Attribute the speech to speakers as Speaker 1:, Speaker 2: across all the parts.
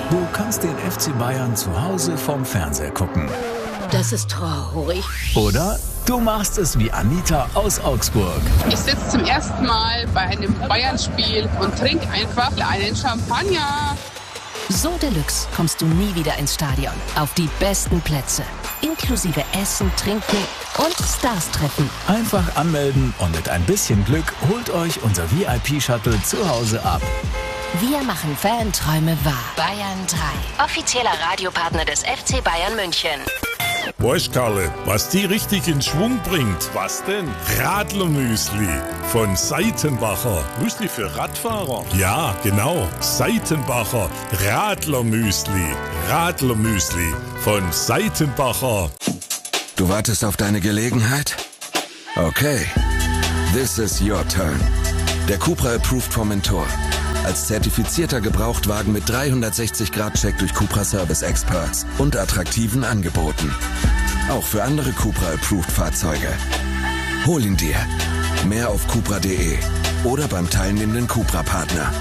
Speaker 1: Du kannst den FC Bayern zu Hause vom Fernseher gucken.
Speaker 2: Das ist traurig.
Speaker 1: Oder du machst es wie Anita aus Augsburg.
Speaker 3: Ich sitze zum ersten Mal bei einem Bayern-Spiel und trinke einfach einen Champagner.
Speaker 2: So Deluxe kommst du nie wieder ins Stadion. Auf die besten Plätze. Inklusive Essen, Trinken und Stars treffen.
Speaker 1: Einfach anmelden und mit ein bisschen Glück holt euch unser VIP-Shuttle zu Hause ab.
Speaker 2: Wir machen Fanträume wahr. Bayern 3. Offizieller Radiopartner des FC Bayern München.
Speaker 4: Weißt Karle, was die richtig in Schwung bringt? Was denn? Radlermüsli von Seitenbacher. Müsli für Radfahrer? Ja, genau. Seitenbacher Radlermüsli. Radlermüsli von Seitenbacher.
Speaker 5: Du wartest auf deine Gelegenheit? Okay. This is your turn. Der Cupra Approved vom Mentor. Als zertifizierter Gebrauchtwagen mit 360-Grad-Check durch Cupra Service Experts und attraktiven Angeboten. Auch für andere Cupra Approved Fahrzeuge. Hol ihn dir. Mehr auf cupra.de oder beim teilnehmenden Cupra-Partner.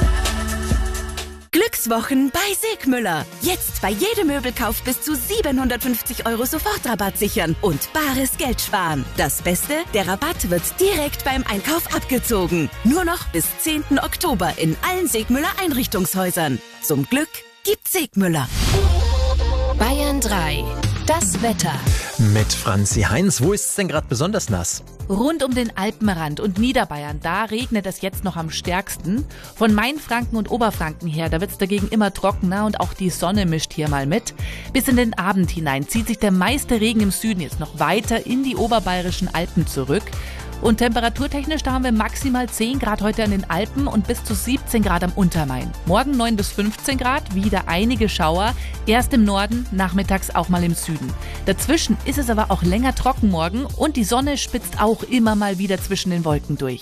Speaker 6: Glückswochen bei Segmüller. Jetzt bei jedem Möbelkauf bis zu 750 € Sofortrabatt sichern und bares Geld sparen. Das Beste, der Rabatt wird direkt beim Einkauf abgezogen. Nur noch bis 10. Oktober in allen Segmüller Einrichtungshäusern. Zum Glück gibt Segmüller.
Speaker 2: Bayern 3. Das Wetter.
Speaker 7: Mit Franzi Heinz. Wo ist es denn gerade besonders nass?
Speaker 8: Rund um den Alpenrand und Niederbayern, da regnet es jetzt noch am stärksten. Von Mainfranken und Oberfranken her, da wird es dagegen immer trockener und auch die Sonne mischt hier mal mit. Bis in den Abend hinein zieht sich der meiste Regen im Süden jetzt noch weiter in die oberbayerischen Alpen zurück. Und temperaturtechnisch, da haben wir maximal 10 Grad heute an den Alpen und bis zu 17 Grad am Untermain. Morgen 9 bis 15 Grad, wieder einige Schauer, erst im Norden, nachmittags auch mal im Süden. Dazwischen ist es aber auch länger trocken morgen und die Sonne spitzt auch immer mal wieder zwischen den Wolken durch.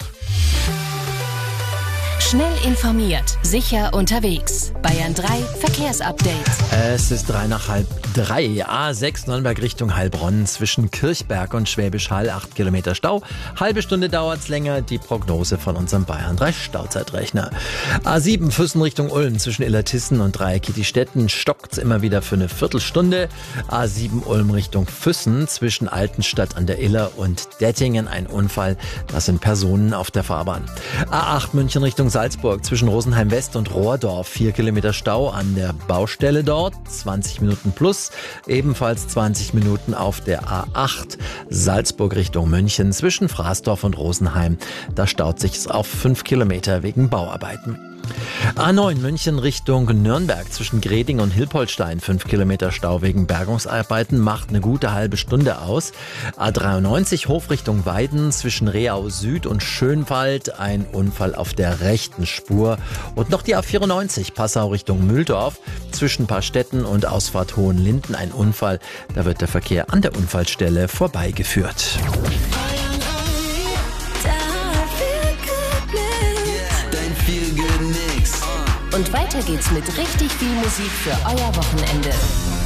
Speaker 2: Schnell informiert, sicher unterwegs. Bayern 3 Verkehrsupdate.
Speaker 7: Es ist 2:30. A6 Nürnberg Richtung Heilbronn zwischen Kirchberg und Schwäbisch Hall 8 Kilometer Stau. Halbe Stunde dauert's länger, die Prognose von unserem Bayern 3 Stauzeitrechner. A7 Füssen Richtung Ulm zwischen Illertissen und Dreieckigstetten stockt's immer wieder für eine Viertelstunde. A7 Ulm Richtung Füssen zwischen Altenstadt an der Iller und Dettingen ein Unfall. Das sind Personen auf der Fahrbahn. A8 München Richtung Salzburg zwischen Rosenheim West und Rohrdorf 4 Kilometer Stau an der Baustelle dort, 20 Minuten plus, ebenfalls 20 Minuten auf der A8 Salzburg Richtung München zwischen Fraßdorf und Rosenheim. Da staut sich auf 5 Kilometer wegen Bauarbeiten. A9 München Richtung Nürnberg zwischen Greding und Hilpoltstein 5 Kilometer Stau wegen Bergungsarbeiten macht eine gute halbe Stunde aus. A93 Hof Richtung Weiden zwischen Reau Süd und Schönwald ein Unfall auf der rechten Spur. Und noch die A94 Passau Richtung Mühldorf zwischen Paarstetten und Ausfahrt Hohenlinden ein Unfall. Da wird der Verkehr an der Unfallstelle vorbeigeführt.
Speaker 2: Und weiter geht's mit richtig viel Musik für euer Wochenende.